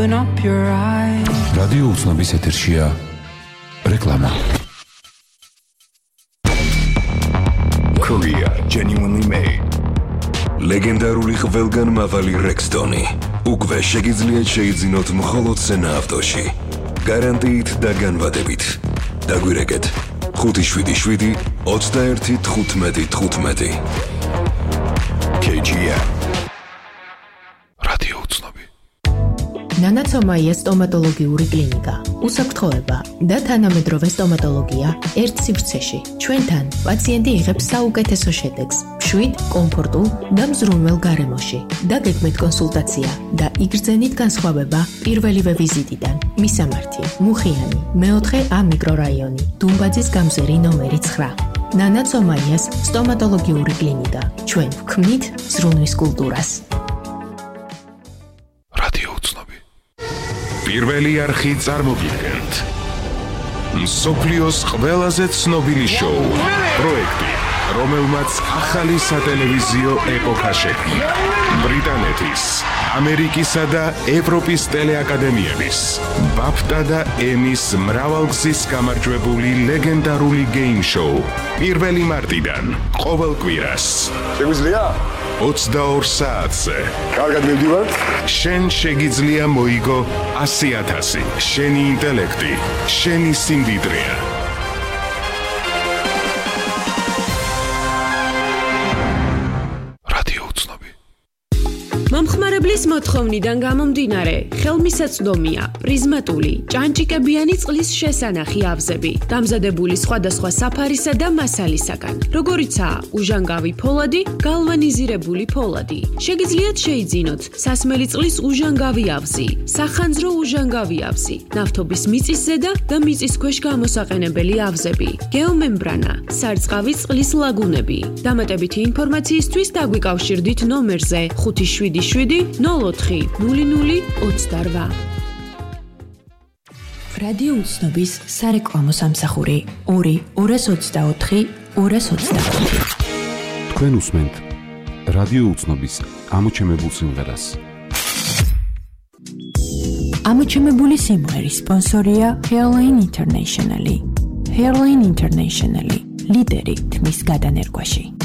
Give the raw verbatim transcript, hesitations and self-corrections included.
რადიო უცნობის ეთერშია რეკლამა. Korea genuinely made. ლეგენდარული ყველგანმავალი Rexton-ი. უკვე შეგიძლიათ შეიძინოთ მხოლოდ სენა ავტოში. გარანტიით და განვადებით. დაგვირეკეთ ხუთი შვიდი შვიდი ოცდაერთი თხუთმეტი თხუთმეტი. კეი ჯი ემ რადიო უცნობი. ნანაცომაია სტომატოლოგიური კლინიკა. უსაფრთხოება და თანამედროვე სტომატოლოგია ერთ სივრცეში. ჩვენთან პაციენტი იღებს საუკეთესო შედეგს, მშვიდ, კომფორტულ და მზრუნველ გარემოში. დაგეგმეთ კონსულტაცია და იგრძენით განსხვავება პირველივე ვიზიტიდან. მისამართი: მუხიანი, მეოთხე A მიკრორაიონი, დუმბაძის გამზერი ნომერი ცხრა. ნანაცომაიას სტომატოლოგიური კლინიკა. ჩვენ ვქმნით ზრუნვის კულტურას. პირველი არხი წარმოგიდგენთ მსოფლიოს ყველაზე ცნობილი შოუ პროექტი, რომელმაც ახალი სატელევიზიო ეპოქა შექმნა. ბრიტანეთის, ამერიკისა და ევროპის ტელეაკადემიების, ბაფტა და ემის მრავალგზის გამარჯვებული ლეგენდარული გეიმ შოუ პირველი მარტიდან ყოველ კვირას. შეგვიძლია ოცდაორ საათზე. კარგად მივდივართ. შენ შეგიძლია მოიგო ასი ათასი. შენი ინტელექტი, შენი სიმდიდრეა. რადიო უცნობი. მომხმარებლის მოთხოვნიდან გამომდინარე, ხელმისაწვდომია პრიზმატული, ჭანჭიკებიანი წყლის შესანახი ავზები, დამზადებული სხვადასხვა საფარისა და მასალისაგან, როგორიცაა უჟანგავი ფოლადი, გალვანიზირებული ფოლადი. შეგიძლიათ შეიძინოთ სასმელი წყლის უჟანგავი ავზი, სახანძრო უჟანგავი ავზი, ნავთობის მიწის ზედა და მიწის ქვეშ გამოსაყენებელი ავზები, გეომემბრანა, სარწყავი წყლის ლაგუნები. დამატებითი ინფორმაციისთვის დაგვიკავშირდით ნომერზე ხუთი შვიდი შვიდი ნულ ოთხი ნული ნული ოცდარვა. რადიო უცნობის სარეკლამო სამსახური ორი ორას ოცდაოთხი ორას ოცდაოთხი. თქვენ უსმენთ რადიო უცნობის ამოჩემებულ სიმღერას. ამოჩემებული სიმღერის სპონსორია Hairline International. Hairline International, ლიდერი თმის გადანერგვაში.